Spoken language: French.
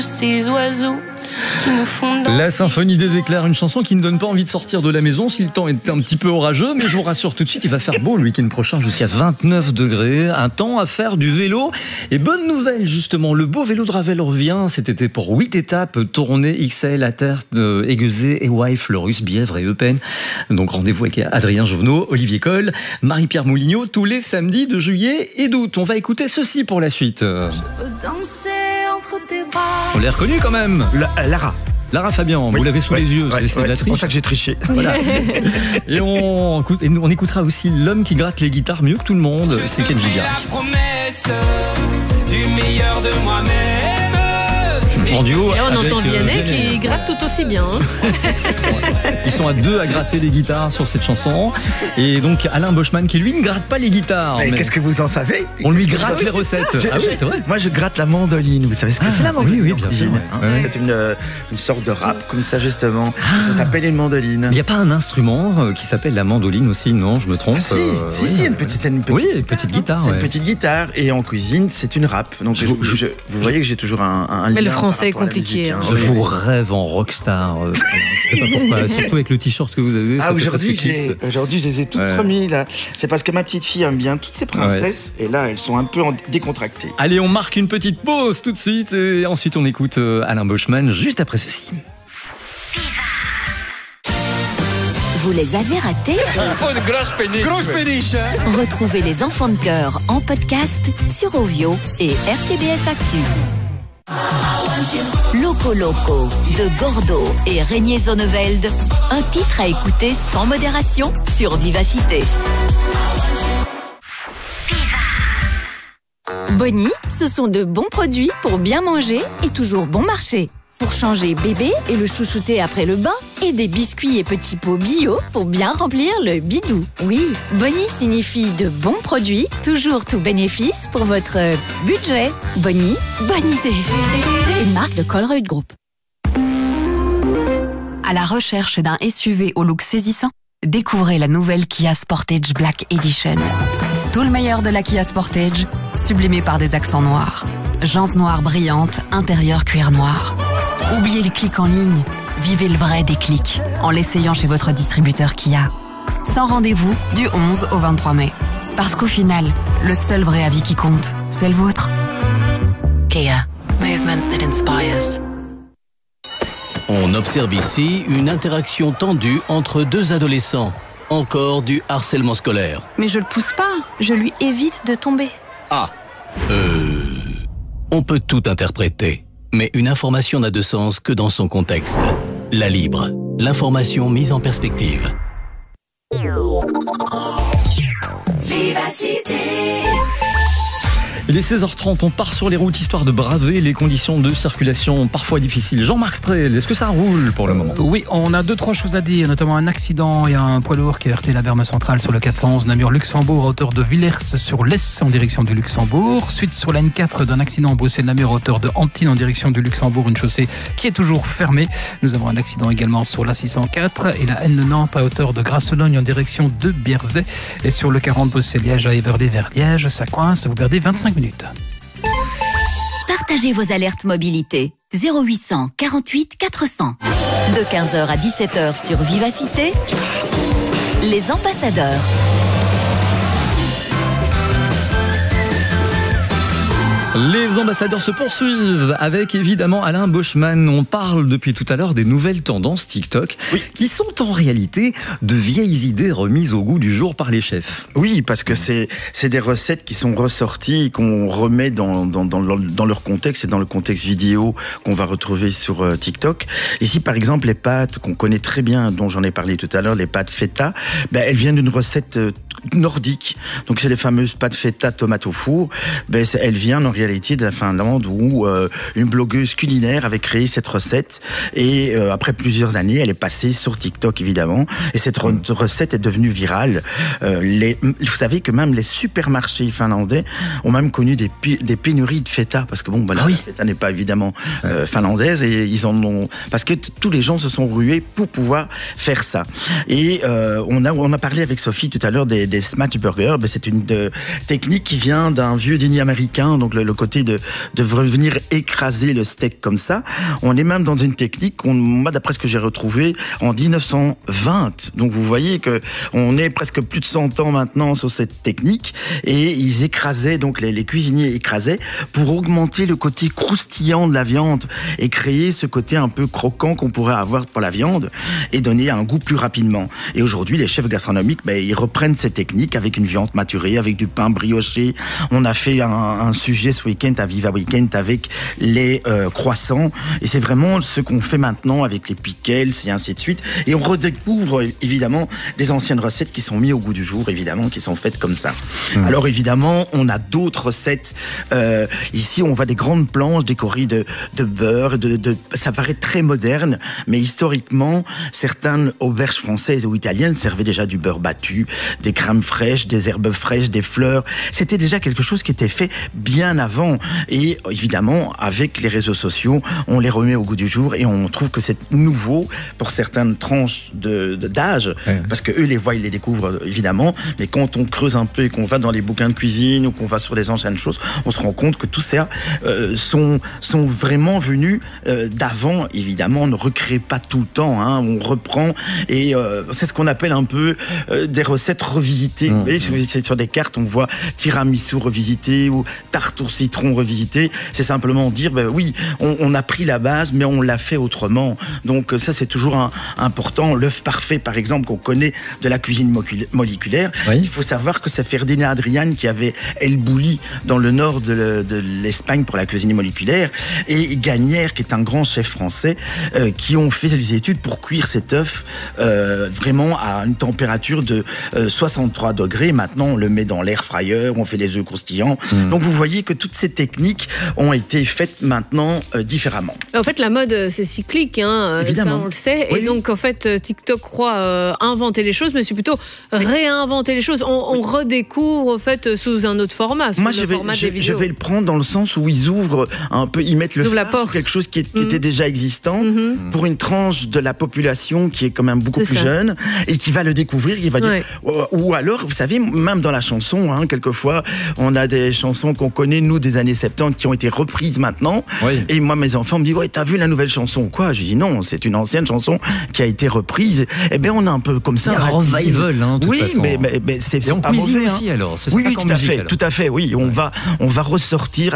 Ces oiseaux qui me font danser. La symphonie des éclairs, une chanson qui ne donne pas envie de sortir de la maison si le temps est un petit peu orageux, mais je vous rassure tout de suite, il va faire beau le week-end prochain jusqu'à 29 degrés, un temps à faire du vélo. Et bonne nouvelle justement, le beau vélo de Ravel revient cet été pour 8 étapes, tournées XL à Terre, Aiguezé, Éouaille, Fleurus, Bièvre et Eupen. Donc rendez-vous avec Adrien Jovenot, Olivier Coll, Marie-Pierre Moulignot tous les samedis de juillet et d'août. On va écouter ceci pour la suite. Je peux danser entre tes bras. On l'a reconnu quand même. Lara Fabian, oui, vous l'avez sous les yeux, c'est de la c'est pour triche. ça que j'ai triché. Voilà. Et on écoutera aussi l'homme qui gratte les guitares mieux que tout le monde, c'est Kenji Girac. La promesse du meilleur de moi-même. En duo Et on avec, entend Vianney qui Vianney. gratte tout aussi bien. Ils sont à deux à gratter des guitares sur cette chanson. Et donc Alain Boschman qui lui ne gratte pas les guitares. Mais mais qu'est-ce que vous en savez? on lui gratte les recettes. Ah oui, c'est vrai. Moi, je gratte la mandoline. Vous savez ce que c'est la mandoline? oui, bien sûr, ouais. Hein, Ouais. C'est une sorte de rap comme ça justement. Ça s'appelle une mandoline. Il n'y a pas un instrument qui s'appelle la mandoline aussi, non? Je me trompe. Ah, si, oui. une petite Oui, une petite guitare. C'est ouais. une petite guitare et en cuisine c'est une rap. Donc vous voyez que j'ai toujours un lien. Mais le par français est rapport à la compliqué, musique, hein. Je vous rêve en rockstar. Je sais pas pourquoi. Surtout avec le t-shirt que vous avez. ça Ah, fait aujourd'hui, presque kiss. je les ai toutes Ouais. remis là. C'est parce que ma petite fille aime bien toutes ces princesses et là elles sont un peu décontractées. Allez, on marque une petite pause tout de suite et ensuite on écoute Alain Boschman juste après ceci. Vous les avez ratés? Grosse péniche. Retrouvez les enfants de cœur en podcast sur Ovio et RTBF Actu. Loco Loco de Gordo et Régnier Zonneveld, un titre à écouter sans modération sur Vivacité. Bonnie, ce sont de bons produits pour bien manger et toujours bon marché. Pour changer bébé et le chouchouter après le bain, et des biscuits et petits pots bio pour bien remplir le bidou. Oui, Bonnie signifie de bons produits, toujours tout bénéfice pour votre budget. Bonnie, bonne idée. Une marque de Colruyt Group. À la recherche d'un SUV au look saisissant, découvrez la nouvelle Kia Sportage Black Edition. Tout le meilleur de la Kia Sportage, sublimé par des accents noirs. Jantes noires brillantes, intérieur cuir noir. Oubliez les clics en ligne, vivez le vrai déclic en l'essayant chez votre distributeur Kia. Sans rendez-vous du 11 au 23 mai. Parce qu'au final, le seul vrai avis qui compte, c'est le vôtre. Kia. Movement that inspires. On observe ici une interaction tendue entre deux adolescents. Encore du harcèlement scolaire. Mais je le pousse pas, je lui évite de tomber. On peut tout interpréter, mais une information n'a de sens que dans son contexte. La Libre, l'information mise en perspective. Vivacité. Il est 16h30, on part sur les routes histoire de braver les conditions de circulation parfois difficiles. Jean-Marc Strel, est-ce que ça roule pour le moment? Oui, on a 2-3 choses à dire, notamment un accident et un poids lourd qui a heurté la berme centrale sur le 411 Namur-Luxembourg à hauteur de Villers-sur-Lesse en direction du Luxembourg. Suite sur la N4 d'un accident en Bruxelles-Namur à hauteur de Antibes en direction du Luxembourg, une chaussée qui est toujours fermée. Nous avons un accident également sur la 604 et la N90 à hauteur de Grasselogne en direction de Bierzet. Et sur le 40 Bruxelles-Liège à Everley vers Liège, ça coince, vous perdez 25 minutes. Partagez vos alertes mobilité. 0800 48 400. De 15h à 17h sur Vivacité, les ambassadeurs. Les ambassadeurs se poursuivent avec évidemment Alain Boschman. On parle depuis tout à l'heure des nouvelles tendances TikTok qui sont en réalité de vieilles idées remises au goût du jour par les chefs. Oui, parce que c'est des recettes qui sont ressorties et qu'on remet dans leur contexte et dans le contexte vidéo qu'on va retrouver sur TikTok. Ici, par exemple, les pâtes qu'on connaît très bien, dont j'en ai parlé tout à l'heure, les pâtes feta, elles viennent d'une recette nordique. Donc, c'est les fameuses pâtes feta tomate au four. Elles viennent en réalité de la Finlande où une blogueuse culinaire avait créé cette recette et après plusieurs années, elle est passée sur TikTok évidemment et cette recette est devenue virale. Vous savez que même les supermarchés finlandais ont même connu des pénuries de feta parce que la feta n'est pas évidemment finlandaise et ils en ont parce que tous les gens se sont rués pour pouvoir faire ça. Et on a parlé avec Sophie tout à l'heure des des smash burgers. C'est une technique qui vient d'un vieux dîner américain, donc le côté de venir écraser le steak comme ça. On est même dans une technique, moi d'après ce que j'ai retrouvé, en 1920. Donc vous voyez que on est presque plus de 100 ans maintenant sur cette technique, et ils écrasaient, donc les cuisiniers écrasaient pour augmenter le côté croustillant de la viande et créer ce côté un peu croquant qu'on pourrait avoir pour la viande et donner un goût plus rapidement. Et aujourd'hui, les chefs gastronomiques, ils reprennent ces techniques avec une viande maturée, avec du pain brioché. On a fait un sujet ce week-end à Viva Weekend avec les croissants, et c'est vraiment ce qu'on fait maintenant avec les pickles et ainsi de suite. Et on redécouvre évidemment des anciennes recettes qui sont mises au goût du jour, évidemment, qui sont faites comme ça. Alors évidemment, on a d'autres recettes. Ici, on voit des grandes planches décorées de beurre, ça paraît très moderne, mais historiquement, certaines auberges françaises ou italiennes servaient déjà du beurre battu, des crèmes fraîches, des herbes fraîches, des fleurs. C'était déjà quelque chose qui était fait bien avant. Et évidemment, avec les réseaux sociaux, on les remet au goût du jour et on trouve que c'est nouveau pour certaines tranches d'âge, parce que eux les voient, ils les découvrent évidemment, mais quand on creuse un peu et qu'on va dans les bouquins de cuisine ou qu'on va sur les anciennes choses, on se rend compte que tout ça sont vraiment venus d'avant. Évidemment, on ne recrée pas tout le temps, on reprend, et c'est ce qu'on appelle un peu des recettes revisitées. Vous voyez, si vous êtes sur des cartes, on voit tiramisu revisité ou tarte au citron revisité. C'est simplement dire, oui, on a pris la base, mais on l'a fait autrement. Donc ça, c'est toujours important. L'œuf parfait, par exemple, qu'on connaît de la cuisine moléculaire. Oui. Il faut savoir que c'est Ferdinand Adrian qui avait El Bulli dans le nord de l'Espagne pour la cuisine moléculaire, et Gagnère, qui est un grand chef français, qui ont fait des études pour cuire cet œuf vraiment à une température de 63 degrés. Maintenant, on le met dans l'air fryer, on fait les œufs croustillants. Donc vous voyez que toutes ces techniques ont été faites maintenant différemment. En fait, la mode, c'est cyclique, évidemment. Ça on le sait. Oui. Et donc, en fait, TikTok croit inventer les choses, mais c'est plutôt réinventer les choses. On redécouvre, en fait, sous un autre format. Moi, je vais le prendre dans le sens où ils ouvrent un peu, ils mettent le phare sur quelque chose qui était déjà existant pour une tranche de la population qui est quand même beaucoup plus jeune et qui va le découvrir, qui va dire... Ou alors, vous savez, même dans la chanson, quelquefois, on a des chansons qu'on connaît, nous, des années 70, qui ont été reprises maintenant. Oui. Et moi, mes enfants me disent, ouais, t'as vu la nouvelle chanson? Quoi? Je dis non, c'est une ancienne chanson qui a été reprise. Eh bien, on a un peu comme ça. Il y a un revival, de toute façon. Mais c'est pas mauvais. Aussi, alors. Oui, tout à fait, oui. On va ressortir